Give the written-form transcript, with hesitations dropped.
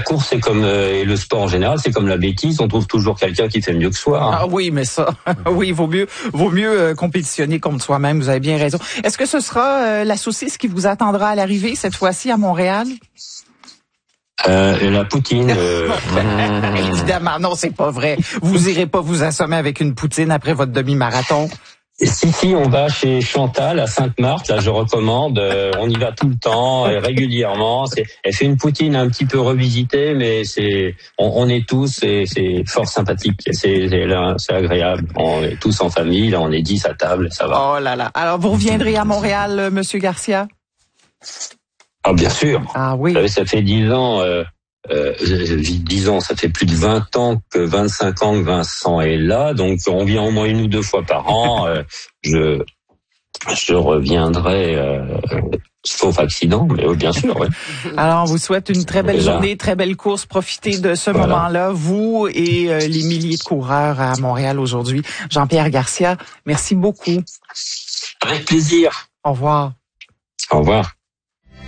course, c'est comme et le sport en général, c'est comme la bêtise. On trouve toujours quelqu'un qui fait mieux que soi. Ah oui, mais ça, oui, vaut mieux compétitionner contre soi-même. Vous avez bien raison. Est-ce que ce sera la saucisse qui vous attendra à l'arrivée cette fois-ci à Montréal? La poutine. Évidemment, non, c'est pas vrai. Vous irez pas vous assommer avec une poutine après votre demi-marathon. Si, on va chez Chantal à Sainte-Marthe, là je recommande, on y va tout le temps, régulièrement. Elle fait une poutine un petit peu revisitée, mais on est tous, c'est fort sympathique, c'est agréable. On est tous en famille, là on est 10 à table, ça va. Oh là là. Alors vous reviendrez à Montréal, Monsieur Garcia? Ah bien sûr. Ah oui. Vous savez, ça fait 10 ans. 10 ans, ça fait plus de 20 ans 25 ans que Vincent est là, donc on vient au moins 1 ou 2 fois par an. Je reviendrai, sauf accident, mais oui, bien sûr. Oui. Alors, on vous souhaite une très belle journée, très belle course. Profitez de ce moment-là, vous et les milliers de coureurs à Montréal aujourd'hui. Jean-Pierre Garcia, merci beaucoup. Avec plaisir. Au revoir. Au revoir.